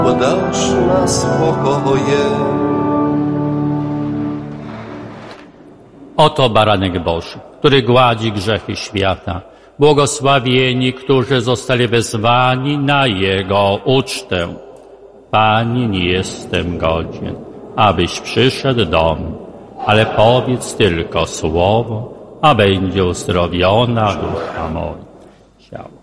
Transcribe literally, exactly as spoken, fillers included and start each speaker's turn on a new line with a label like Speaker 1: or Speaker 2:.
Speaker 1: Podasz na spokoje.
Speaker 2: Oto baranek Boży, który gładzi grzechy świata. Błogosławieni, którzy zostali wezwani na Jego ucztę. Panie, nie jestem godzien, abyś przyszedł do mnie, ale powiedz tylko słowo, a będzie uzdrowiona dusza moja. Ciało.